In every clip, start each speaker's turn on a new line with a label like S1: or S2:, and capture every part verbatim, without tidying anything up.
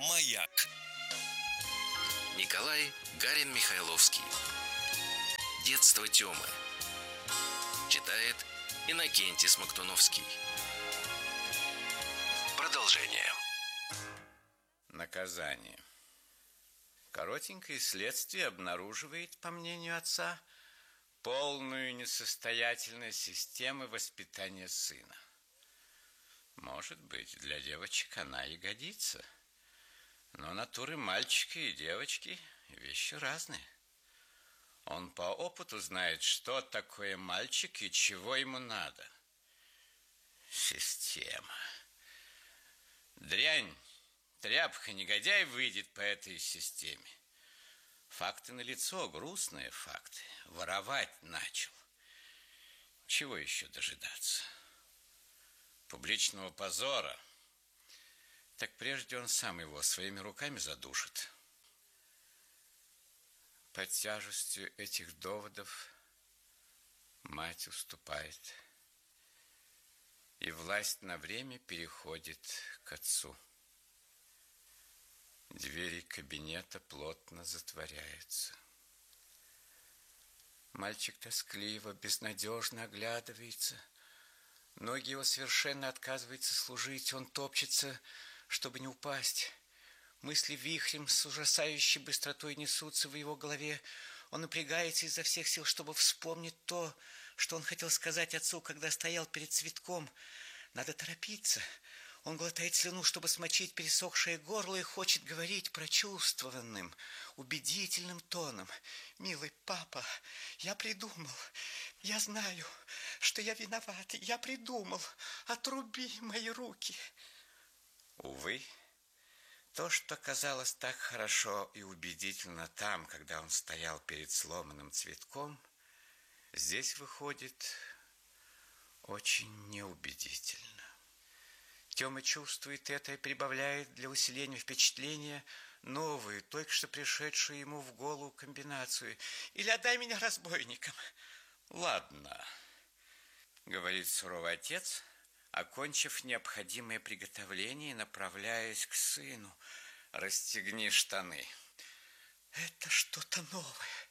S1: Маяк. Николай Гарин-Михайловский. Детство Тёмы. Читает Иннокентий Смоктуновский. Продолжение.
S2: Наказание. Коротенькое следствие обнаруживает, по мнению отца, полную несостоятельность системы воспитания сына. Может быть, для девочек она и годится, но натуры мальчика и девочки – вещи разные. Он по опыту знает, что такое мальчик и чего ему надо. Система. Дрянь, тряпка, негодяй выйдет по этой системе. Факты налицо, грустные факты. Воровать начал. Чего еще дожидаться? Публичного позора. Так прежде он сам его своими руками задушит. Под тяжестью этих доводов мать уступает, и власть на время переходит к отцу. Двери кабинета плотно затворяются. Мальчик тоскливо, безнадежно оглядывается. Ноги его совершенно отказываются служить. Он топчется, чтобы не упасть. Мысли вихрем с ужасающей быстротой несутся в его голове. Он напрягается изо всех сил, чтобы вспомнить то, что он хотел сказать отцу, когда стоял перед цветком. Надо торопиться. Он глотает слюну, чтобы смочить пересохшее горло, и хочет говорить прочувствованным, убедительным тоном. «Милый папа, я придумал. Я знаю, что я виноват. Я придумал. Отруби мои руки». Увы, то, что казалось так хорошо и убедительно там, когда он стоял перед сломанным цветком, здесь выходит очень неубедительно. Тёма чувствует это и прибавляет для усиления впечатления новую, только что пришедшую ему в голову комбинацию. «Или отдай меня разбойникам». «Ладно», — говорит суровый отец, окончив необходимое приготовление и направляясь к сыну. «Расстегни штаны». Это что-то новое.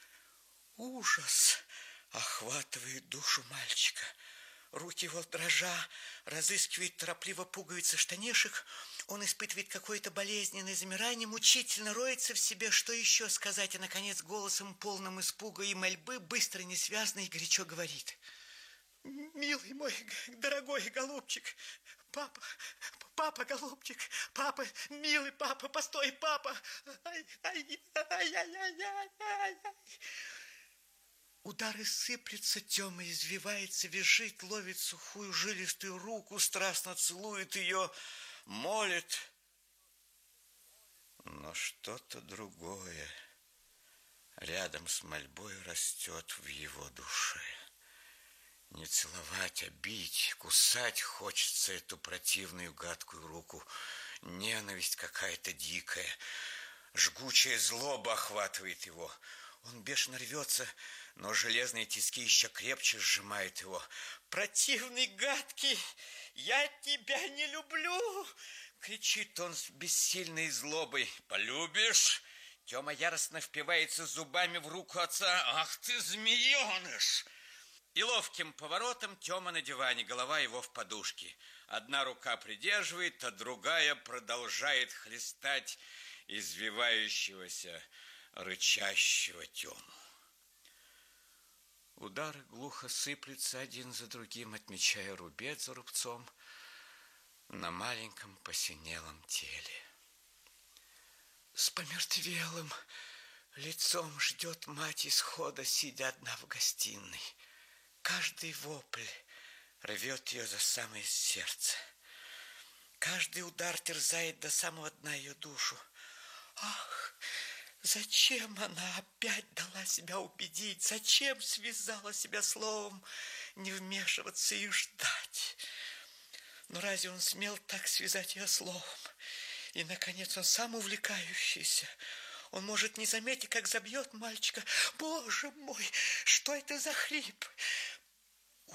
S2: Ужас охватывает душу мальчика. Руки его дрожа разыскивают торопливо пуговицы штанишек. Он испытывает какое-то болезненное замирание, мучительно роется в себе, что еще сказать, и, наконец, голосом полным испуга и мольбы, быстро, несвязно и горячо говорит: «Милый мой, дорогой голубчик, папа, папа, голубчик, папа, милый папа, постой, папа, ай, ай, ай, ай, ай, ай, ай». Удары сыплются, Тёма извивается, визжит, ловит сухую жилистую руку, страстно целует ее, молит. Но что-то другое рядом с мольбой растет в его душе. Не целовать, а бить, кусать хочется эту противную гадкую руку. Ненависть какая-то дикая, жгучая злоба охватывает его. Он бешено рвется, но железные тиски еще крепче сжимают его. «Противный, гадкий, я тебя не люблю!» кричит он с бессильной злобой. «Полюбишь?» Тёма яростно впивается зубами в руку отца. «Ах ты, змееныш!» И ловким поворотом Тёма на диване, голова его в подушке. Одна рука придерживает, а другая продолжает хлестать извивающегося, рычащего Тёму. Удары глухо сыплются один за другим, отмечая рубец за рубцом на маленьком посинелом теле. С помертвелым лицом ждет мать исхода, сидя одна в гостиной. Каждый вопль рвет ее за самое сердце. Каждый удар терзает до самого дна ее душу. Ах, зачем она опять дала себя убедить? Зачем связала себя словом не вмешиваться и ждать? Но разве он смел так связать ее словом? И, наконец, он сам увлекающийся. Он может не заметить, как забьет мальчика. Боже мой, что это за хрип?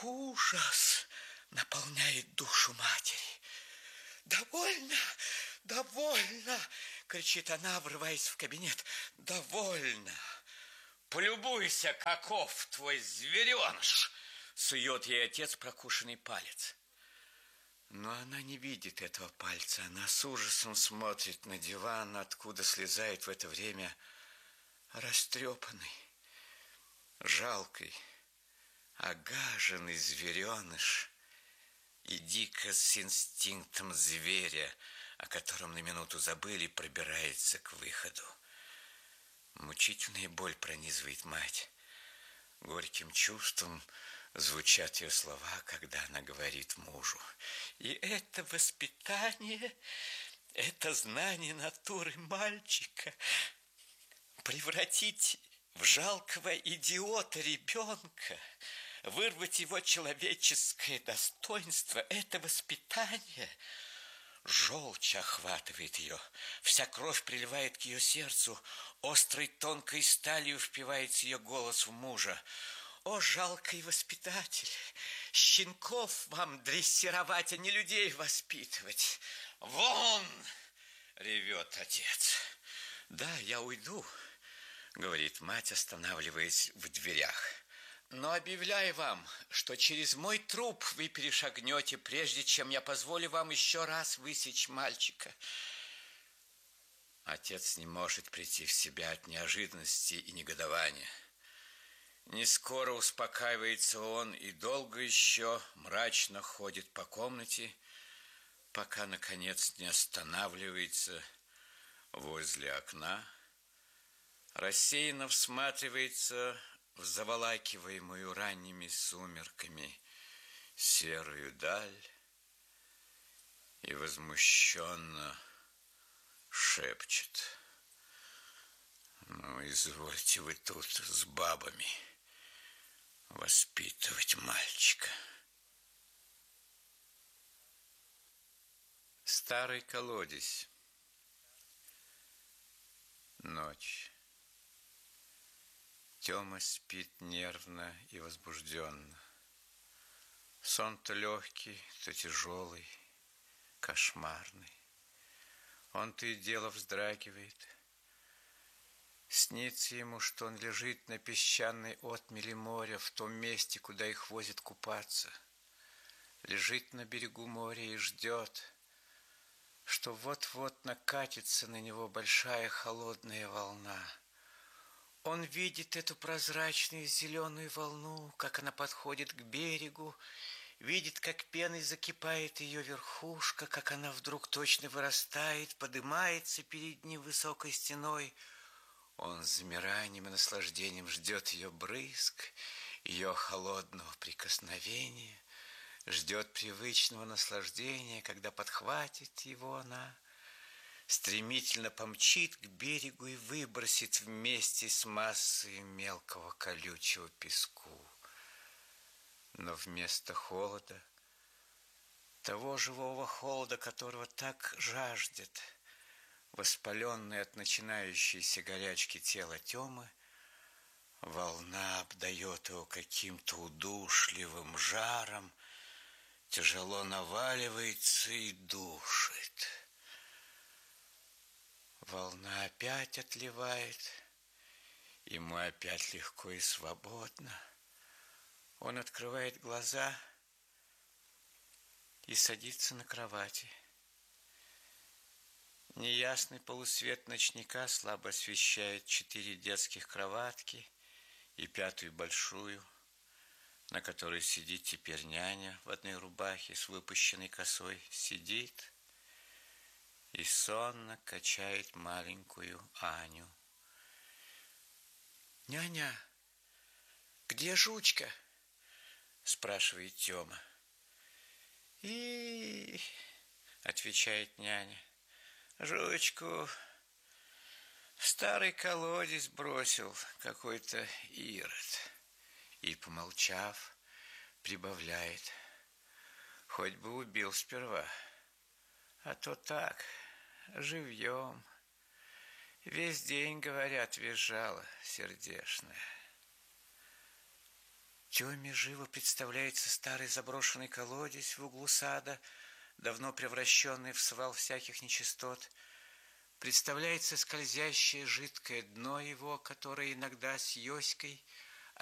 S2: Ужас наполняет душу матери. Довольно, «Довольно!» — кричит она, врываясь в кабинет. «Довольно! Полюбуйся, каков твой звереныш!» — сует ей отец прокушенный палец. Но она не видит этого пальца. Она с ужасом смотрит на диван, откуда слезает в это время растрепанный, жалкий, огаженный звереныш и дико с инстинктом зверя, о котором на минуту забыли, пробирается к выходу. Мучительная боль пронизывает мать. Горьким чувством звучат ее слова, когда она говорит мужу: «И это воспитание, это знание натуры мальчика превратить в жалкого идиота ребенка, вырвать его человеческое достоинство, это воспитание». Желчь охватывает ее, вся кровь приливает к ее сердцу, острой тонкой сталью впивается ее голос в мужа. «О, жалкий воспитатель! Щенков вам дрессировать, а не людей воспитывать!» «Вон!» — ревет отец. «Да, я уйду», — говорит мать, останавливаясь в дверях. «Но объявляю вам, что через мой труп вы перешагнете, прежде чем я позволю вам еще раз высечь мальчика». Отец не может прийти в себя от неожиданности и негодования. Не скоро успокаивается он и долго еще мрачно ходит по комнате, пока, наконец, не останавливается возле окна, рассеянно всматривается в заволакиваемую ранними сумерками серую даль и возмущенно шепчет: «Ну, извольте вы тут с бабами воспитывать мальчика». Старый колодец. Ночь. Тёма спит нервно и возбужденно. Сон то легкий, то тяжелый, кошмарный. Он то и дело вздрагивает. Снится ему, что он лежит на песчаной отмели моря, в том месте, куда их возят купаться. Лежит на берегу моря и ждет, что вот-вот накатится на него большая холодная волна. Он видит эту прозрачную зеленую волну, как она подходит к берегу, видит, как пеной закипает ее верхушка, как она вдруг точно вырастает, поднимается перед ним высокой стеной. Он с замиранием и наслаждением ждет ее брызг, ее холодного прикосновения, ждет привычного наслаждения, когда подхватит его она, стремительно помчит к берегу и выбросит вместе с массой мелкого колючего песку. Но вместо холода, того живого холода, которого так жаждет воспаленное от начинающейся горячки тело Тёмы, волна обдает его каким-то удушливым жаром, тяжело наваливается и душит. Волна опять отливает, ему опять легко и свободно. Он открывает глаза и садится на кровати. Неясный полусвет ночника слабо освещает четыре детских кроватки и пятую большую, на которой сидит теперь няня в одной рубахе с выпущенной косой, сидит и сонно качает маленькую Аню. «Няня, где жучка?» — спрашивает Тёма. «И, — отвечает няня, — жучку в старый колодец бросил какой-то ирод». И, помолчав, прибавляет: «Хоть бы убил сперва, а то так, живьем. Весь день, говорят, визжала сердешная». Тёме живо представляется старый заброшенный колодец в углу сада, давно превращенный в свал всяких нечистот, представляется скользящее жидкое дно его, которое иногда с Йоськой